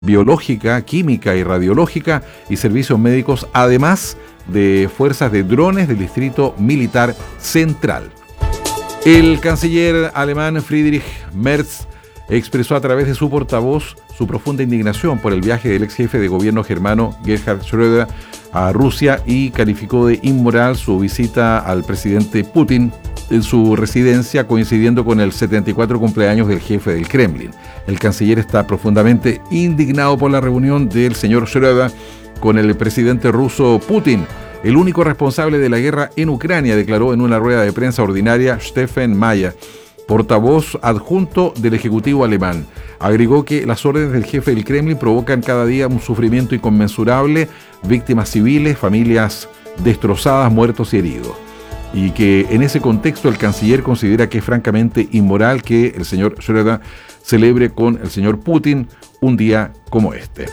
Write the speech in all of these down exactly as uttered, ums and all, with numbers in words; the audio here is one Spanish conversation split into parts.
biológica, química y radiológica y servicios médicos, además de fuerzas de drones del Distrito Militar Central. El canciller alemán Friedrich Merz expresó a través de su portavoz su profunda indignación por el viaje del ex jefe de gobierno germano Gerhard Schröder a Rusia y calificó de inmoral su visita al presidente Putin en su residencia, coincidiendo con el setenta y cuatro cumpleaños del jefe del Kremlin. El canciller está profundamente indignado por la reunión del señor Schröder con el presidente ruso Putin, el único responsable de la guerra en Ucrania, declaró en una rueda de prensa ordinaria Steffen Mayer, portavoz adjunto del Ejecutivo alemán. Agregó que las órdenes del jefe del Kremlin provocan cada día un sufrimiento inconmensurable, víctimas civiles, familias destrozadas, muertos y heridos. Y que en ese contexto el canciller considera que es francamente inmoral que el señor Schröder celebre con el señor Putin un día como este.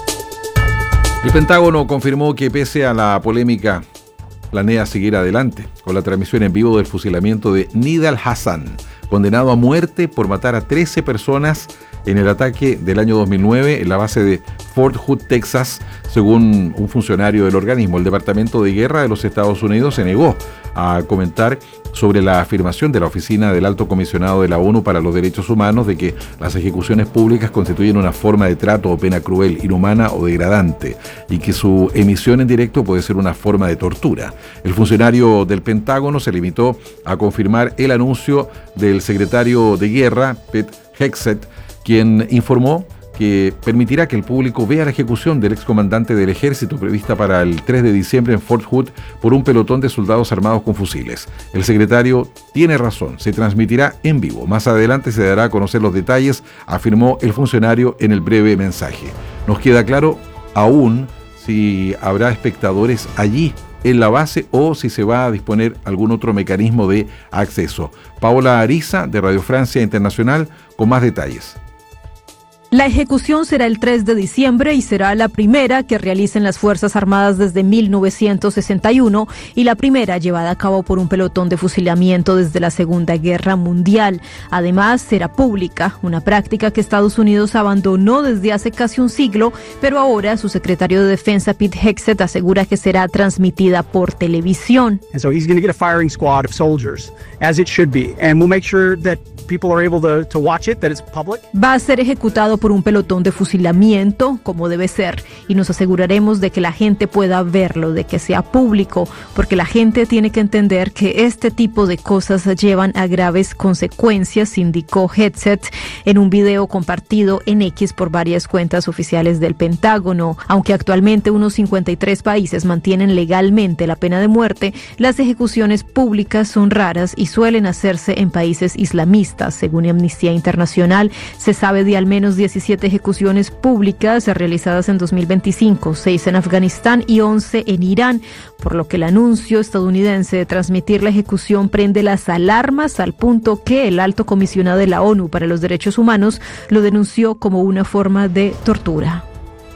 El Pentágono confirmó que pese a la polémica planea seguir adelante con la transmisión en vivo del fusilamiento de Nidal Hassan, condenado a muerte por matar a trece personas en el ataque del año dos mil nueve en la base de Fort Hood, Texas. Según un funcionario del organismo, el Departamento de Guerra de los Estados Unidos se negó a comentar sobre la afirmación de la Oficina del Alto Comisionado de la ONU para los Derechos Humanos de que las ejecuciones públicas constituyen una forma de trato o pena cruel, inhumana o degradante, y que su emisión en directo puede ser una forma de tortura. El funcionario del Pentágono se limitó a confirmar el anuncio del secretario de Guerra, Pete Hegseth, quien informó que permitirá que el público vea la ejecución del excomandante del ejército prevista para el tres de diciembre en Fort Hood por un pelotón de soldados armados con fusiles. El secretario tiene razón, se transmitirá en vivo. Más adelante se dará a conocer los detalles, afirmó el funcionario en el breve mensaje. Nos queda claro aún si habrá espectadores allí en la base o si se va a disponer algún otro mecanismo de acceso. Paola Ariza, de Radio Francia Internacional, con más detalles. La ejecución será el tres de diciembre y será la primera que realicen las Fuerzas Armadas desde mil novecientos sesenta y uno y la primera llevada a cabo por un pelotón de fusilamiento desde la Segunda Guerra Mundial. Además, será pública, una práctica que Estados Unidos abandonó desde hace casi un siglo, pero ahora su secretario de Defensa, Pete Hegseth, asegura que será transmitida por televisión. And so he's going to get a firing squad of soldiers, as it should be, and we'll make sure that people are able to, to watch it, that it's public. Va a ser ejecutado por un pelotón de fusilamiento, como debe ser, y nos aseguraremos de que la gente pueda verlo, de que sea público, porque la gente tiene que entender que este tipo de cosas llevan a graves consecuencias, indicó Hegseth en un video compartido en X por varias cuentas oficiales del Pentágono. Aunque actualmente unos cincuenta y tres países mantienen legalmente la pena de muerte, las ejecuciones públicas son raras y suelen hacerse en países islamistas. Según Amnistía Internacional, se sabe de al menos diecisiete ejecuciones públicas realizadas en dos mil veinticinco, seis en Afganistán y once en Irán, por lo que el anuncio estadounidense de transmitir la ejecución prende las alarmas al punto que el alto comisionado de la ONU para los Derechos Humanos lo denunció como una forma de tortura.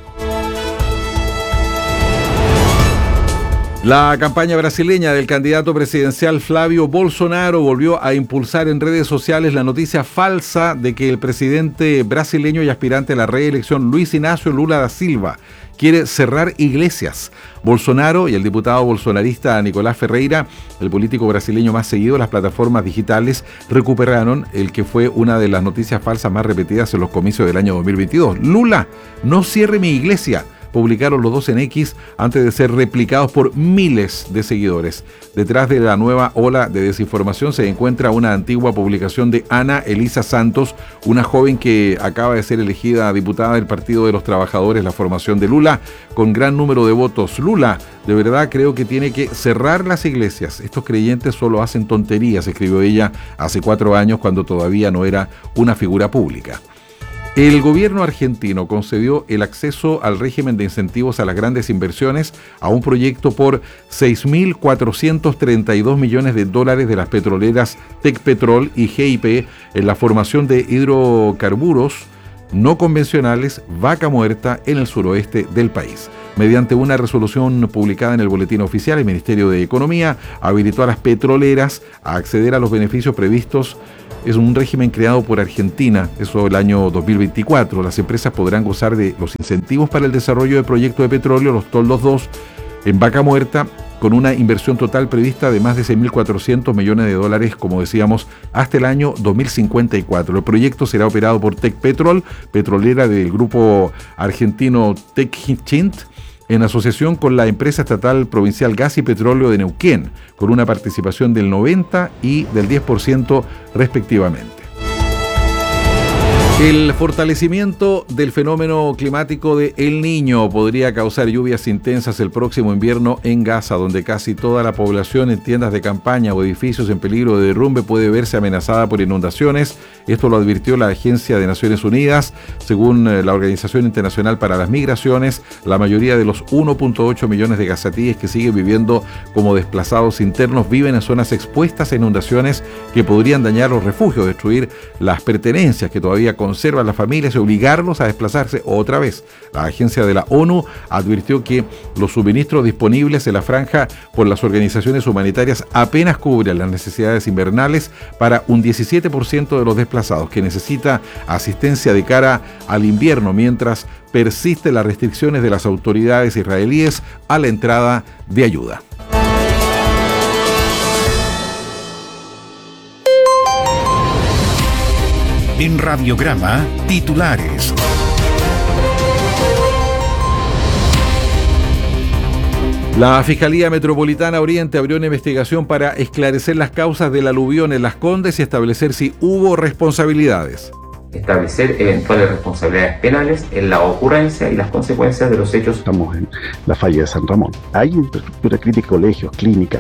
La campaña brasileña del candidato presidencial Flavio Bolsonaro volvió a impulsar en redes sociales la noticia falsa de que el presidente brasileño y aspirante a la reelección Luis Ignacio Lula da Silva quiere cerrar iglesias. Bolsonaro y el diputado bolsonarista Nicolás Ferreira, el político brasileño más seguido en las plataformas digitales, recuperaron el que fue una de las noticias falsas más repetidas en los comicios del año dos mil veintidós. Lula, no cierre mi iglesia, publicaron los dos en X antes de ser replicados por miles de seguidores. Detrás de la nueva ola de desinformación se encuentra una antigua publicación de Ana Elisa Santos, una joven que acaba de ser elegida diputada del Partido de los Trabajadores, la formación de Lula, con gran número de votos. Lula, de verdad creo que tiene que cerrar las iglesias. Estos creyentes solo hacen tonterías, escribió ella hace cuatro años cuando todavía no era una figura pública. El gobierno argentino concedió el acceso al régimen de incentivos a las grandes inversiones a un proyecto por seis mil cuatrocientos treinta y dos millones de dólares de las petroleras Tecpetrol y G I P en la formación de hidrocarburos no convencionales Vaca Muerta en el suroeste del país. Mediante una resolución publicada en el Boletín Oficial, el Ministerio de Economía habilitó a las petroleras a acceder a los beneficios previstos es un régimen creado por Argentina, eso el año dos mil veinticuatro. Las empresas podrán gozar de los incentivos para el desarrollo de proyectos de petróleo, los toldos dos, en Vaca Muerta, con una inversión total prevista de más de seis mil cuatrocientos millones de dólares, como decíamos, hasta el año dos mil cincuenta y cuatro. El proyecto será operado por Tecpetrol, petrolera del grupo argentino Techint, en asociación con la empresa estatal provincial Gas y Petróleo de Neuquén, con una participación del noventa y del diez por ciento respectivamente. El fortalecimiento del fenómeno climático de El Niño podría causar lluvias intensas el próximo invierno en Gaza, donde casi toda la población en tiendas de campaña o edificios en peligro de derrumbe puede verse amenazada por inundaciones. Esto lo advirtió la Agencia de Naciones Unidas. Según la Organización Internacional para las Migraciones, la mayoría de los uno punto ocho millones de gazatíes que siguen viviendo como desplazados internos viven en zonas expuestas a inundaciones que podrían dañar los refugios, destruir las pertenencias que todavía conservan las familias y obligarlos a desplazarse otra vez. La agencia de la ONU advirtió que los suministros disponibles en la franja por las organizaciones humanitarias apenas cubren las necesidades invernales para un diecisiete por ciento de los desplazados, que necesita asistencia de cara al invierno, mientras persisten las restricciones de las autoridades israelíes a la entrada de ayuda. En Radiograma, titulares. La Fiscalía Metropolitana Oriente abrió una investigación para esclarecer las causas del aluvión en Las Condes y establecer si hubo responsabilidades. Establecer eventuales responsabilidades penales en la ocurrencia y las consecuencias de los hechos. Estamos en la falla de San Ramón. Hay infraestructura crítica, colegios, clínicas.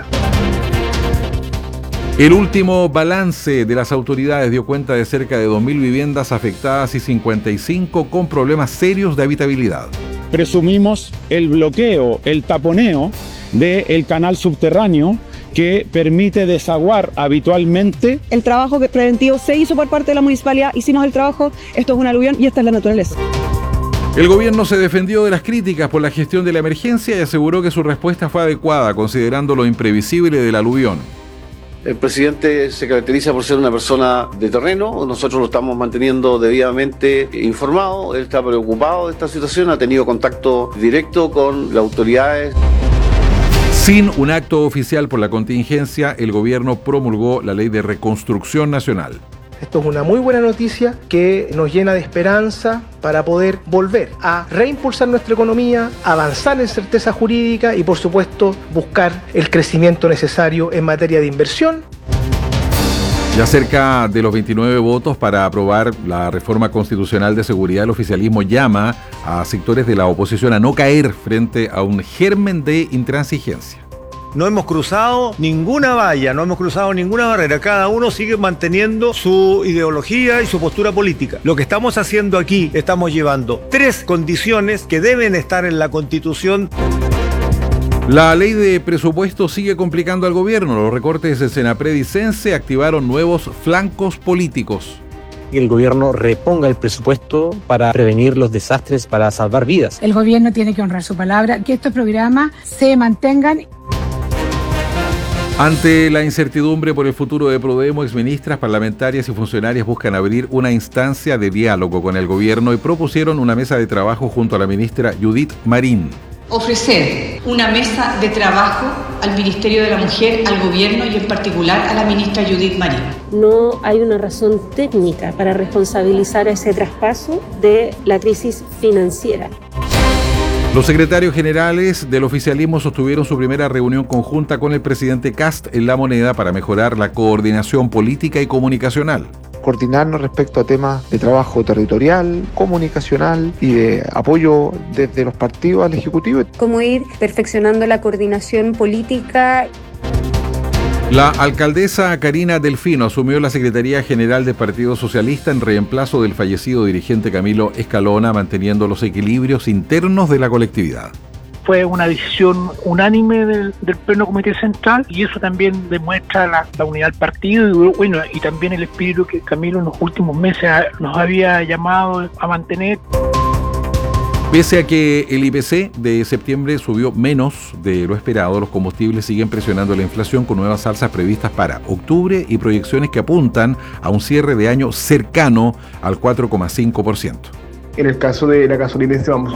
El último balance de las autoridades dio cuenta de cerca de dos mil viviendas afectadas y cincuenta y cinco con problemas serios de habitabilidad. Presumimos el bloqueo, el taponeo del canal subterráneo que permite desaguar habitualmente. El trabajo preventivo se hizo por parte de la municipalidad, hicimos el trabajo, esto es un aluvión y esta es la naturaleza. El gobierno se defendió de las críticas por la gestión de la emergencia y aseguró que su respuesta fue adecuada, considerando lo imprevisible del aluvión. El presidente se caracteriza por ser una persona de terreno, nosotros lo estamos manteniendo debidamente informado, él está preocupado de esta situación, ha tenido contacto directo con las autoridades. Sin un acto oficial por la contingencia, el gobierno promulgó la Ley de Reconstrucción Nacional. Esto es una muy buena noticia que nos llena de esperanza para poder volver a reimpulsar nuestra economía, avanzar en certeza jurídica y, por supuesto, buscar el crecimiento necesario en materia de inversión. Ya cerca de los veintinueve votos para aprobar la reforma constitucional de seguridad, el oficialismo llama a sectores de la oposición a no caer frente a un germen de intransigencia. No hemos cruzado ninguna valla, no hemos cruzado ninguna barrera. Cada uno sigue manteniendo su ideología y su postura política. Lo que estamos haciendo aquí, estamos llevando tres condiciones que deben estar en la Constitución. La ley de presupuesto sigue complicando al gobierno. Los recortes de Senapred y Sense activaron nuevos flancos políticos. Que el gobierno reponga el presupuesto para prevenir los desastres, para salvar vidas. El gobierno tiene que honrar su palabra, que estos programas se mantengan. Ante la incertidumbre por el futuro de Prodemo, exministras, parlamentarias y funcionarias buscan abrir una instancia de diálogo con el gobierno y propusieron una mesa de trabajo junto a la ministra Judith Marín. Ofrecer una mesa de trabajo al Ministerio de la Mujer, al gobierno y en particular a la ministra Judith Marín. No hay una razón técnica para responsabilizar ese traspaso de la crisis financiera. Los secretarios generales del oficialismo sostuvieron su primera reunión conjunta con el presidente Kast en La Moneda para mejorar la coordinación política y comunicacional. Coordinarnos respecto a temas de trabajo territorial, comunicacional y de apoyo desde los partidos al Ejecutivo. Cómo ir perfeccionando la coordinación política. La alcaldesa Karina Delfino asumió la Secretaría General del Partido Socialista en reemplazo del fallecido dirigente Camilo Escalona, manteniendo los equilibrios internos de la colectividad. Fue una decisión unánime del, del Pleno Comité Central y eso también demuestra la, la unidad del partido y, bueno, y también el espíritu que Camilo en los últimos meses nos había llamado a mantener. Pese a que el I P C de septiembre subió menos de lo esperado, los combustibles siguen presionando la inflación con nuevas alzas previstas para octubre y proyecciones que apuntan a un cierre de año cercano al cuatro coma cinco por ciento. En el caso de la gasolina vamos